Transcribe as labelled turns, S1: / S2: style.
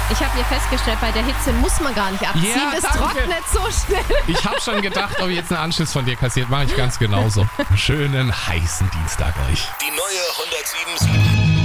S1: Ich habe hier festgestellt, bei der Hitze muss man gar nicht abziehen.
S2: Ja,
S1: es
S2: danke.
S1: trocknet so schnell.
S2: Ich habe schon gedacht, ob ich jetzt einen Anschluss von dir kassiert. Mache ich ganz genauso. Schönen heißen Dienstag euch.
S3: Die neue 107.7